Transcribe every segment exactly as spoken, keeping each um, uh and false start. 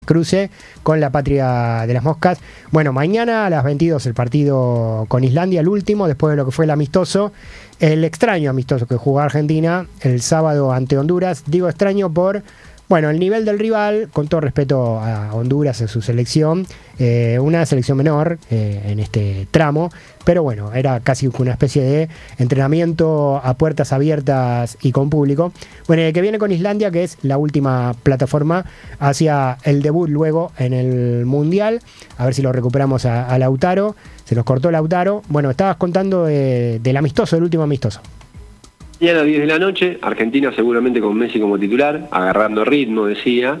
cruce con la patria de las moscas. Bueno, mañana a las veintidós el partido con Islandia, el último, después de lo que fue el amistoso, el extraño amistoso que jugó Argentina el sábado ante Honduras. Digo extraño por, bueno, el nivel del rival, con todo respeto a Honduras en su selección, eh, una selección menor eh, en este tramo, pero bueno, era casi una especie de entrenamiento a puertas abiertas y con público. Bueno, el que viene con Islandia, que es la última plataforma hacia el debut luego en el Mundial. A ver si lo recuperamos a, a Lautaro. Se nos cortó Lautaro. Bueno, estabas contando de, del amistoso, del último amistoso. Y a las diez de la noche, Argentina seguramente con Messi como titular, agarrando ritmo, decía,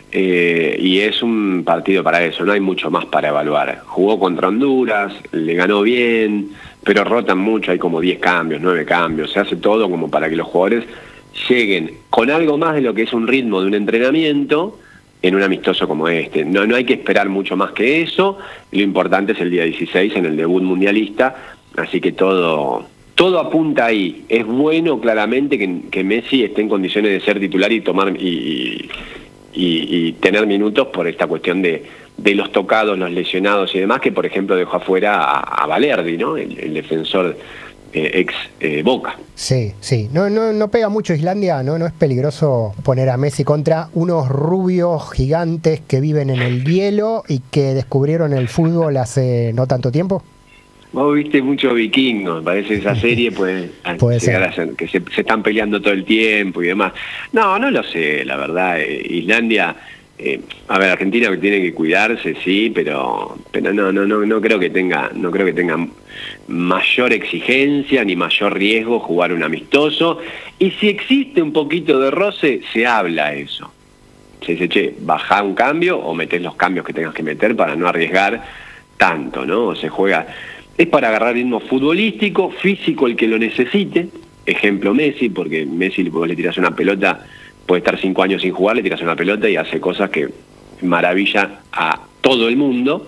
eh, y es un partido para eso, no hay mucho más para evaluar. Jugó contra Honduras, le ganó bien, pero rotan mucho, hay como diez cambios, nueve cambios, se hace todo como para que los jugadores lleguen con algo más de lo que es un ritmo de un entrenamiento en un amistoso como este. No, no hay que esperar mucho más que eso, lo importante es el día dieciséis en el debut mundialista, así que todo... Todo apunta ahí. Es bueno claramente que, que Messi esté en condiciones de ser titular y tomar y, y, y tener minutos por esta cuestión de, de los tocados, los lesionados y demás, que por ejemplo dejó afuera a, a Valerdi, ¿no? El, el defensor eh, ex eh, Boca. Sí, sí. No, no, no pega mucho Islandia, ¿no? No es peligroso poner a Messi contra unos rubios gigantes que viven en el hielo y que descubrieron el fútbol hace no tanto tiempo. Vos viste mucho Vikingo, me parece esa serie puede, puede llegar ser. a ser, que se, se están peleando todo el tiempo y demás. No, no lo sé, la verdad. Eh, Islandia, eh, a ver, Argentina que tiene que cuidarse, sí, pero, pero no, no, no, no creo que tenga, no creo que tenga mayor exigencia ni mayor riesgo jugar un amistoso. Y si existe un poquito de roce, se habla eso. Se dice, che, bajá un cambio o metés los cambios que tengas que meter para no arriesgar tanto, ¿no? O se juega. Es para agarrar ritmo futbolístico, físico el que lo necesite. Ejemplo Messi, porque Messi vos le tirás una pelota, puede estar cinco años sin jugar, le tirás una pelota y hace cosas que maravilla a todo el mundo.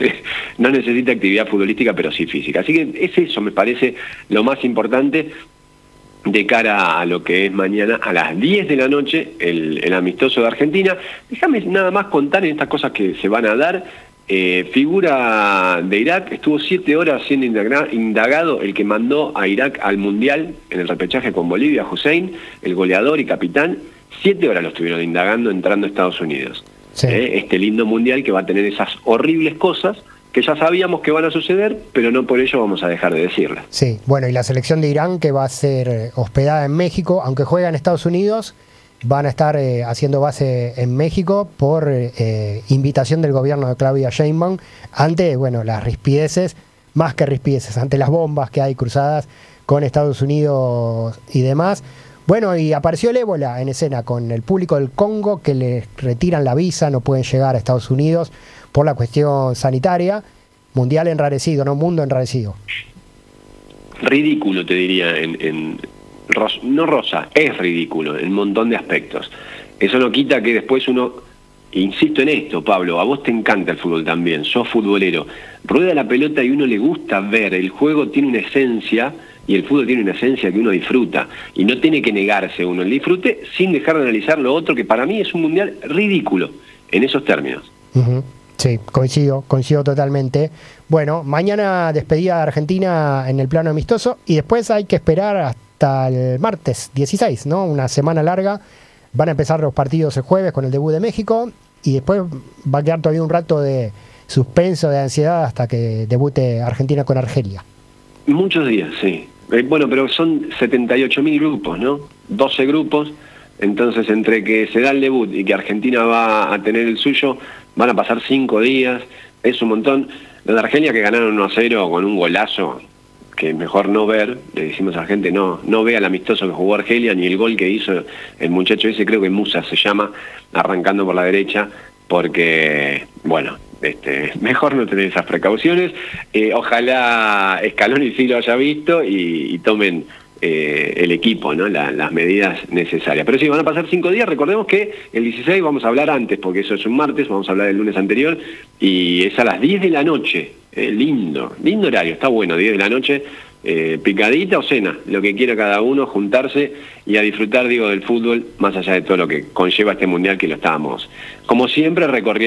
No necesita actividad futbolística, pero sí física. Así que es eso, me parece lo más importante de cara a lo que es mañana a las diez de la noche, el, el amistoso de Argentina. Déjame nada más contar en estas cosas que se van a dar. Eh, figura de Irak, estuvo siete horas siendo indagado el que mandó a Irak al Mundial en el repechaje con Bolivia, Hussein, el goleador y capitán. Siete horas lo estuvieron indagando entrando a Estados Unidos. Sí. Eh, este lindo Mundial que va a tener esas horribles cosas que ya sabíamos que van a suceder, pero no por ello vamos a dejar de decirlas. Sí, bueno, y la selección de Irán que va a ser hospedada en México, aunque juega en Estados Unidos, van a estar eh, haciendo base en México por eh, invitación del gobierno de Claudia Sheinbaum ante, bueno, las rispideces, más que rispideces, ante las bombas que hay cruzadas con Estados Unidos y demás. Bueno, y apareció el ébola en escena con el público del Congo que le retiran la visa, no pueden llegar a Estados Unidos por la cuestión sanitaria. Mundial enrarecido, ¿no? Mundo enrarecido. Ridículo, te diría, en... en... Rosa, no rosa, es ridículo en un montón de aspectos. Eso no quita que después uno, insisto en esto, Pablo, a vos te encanta el fútbol también, sos futbolero, rueda la pelota y uno le gusta ver, el juego tiene una esencia y el fútbol tiene una esencia que uno disfruta y no tiene que negarse uno el disfrute sin dejar de analizar lo otro que para mí es un mundial ridículo en esos términos. Uh-huh. Sí, coincido, coincido totalmente. Bueno, mañana despedida de Argentina en el plano amistoso y después hay que esperar hasta hasta el martes dieciséis, ¿no? Una semana larga. Van a empezar los partidos el jueves con el debut de México y después va a quedar todavía un rato de suspenso, de ansiedad hasta que debute Argentina con Argelia. Muchos días, sí. Eh, bueno, pero son setenta y ocho mil grupos, ¿no? doce grupos. Entonces, entre que se da el debut y que Argentina va a tener el suyo, van a pasar cinco días. Es un montón. Los de Argelia que ganaron uno a cero con un golazo que mejor no ver, le decimos a la gente, no, no vea el amistoso que jugó Argelia, ni el gol que hizo el muchacho ese, creo que Musa se llama, arrancando por la derecha, porque, bueno, este, mejor no tener esas precauciones. Eh, ojalá Scaloni sí lo haya visto y, y tomen eh, el equipo, ¿no? La, las medidas necesarias. Pero sí, van a pasar cinco días, recordemos que el dieciséis vamos a hablar antes, porque eso es un martes, vamos a hablar el lunes anterior, y es a las diez de la noche. Eh, lindo, lindo horario, está bueno, diez de la noche, eh, picadita o cena, lo que quiera cada uno, juntarse y a disfrutar, digo, del fútbol, más allá de todo lo que conlleva este mundial, que lo estábamos, como siempre, recorriendo.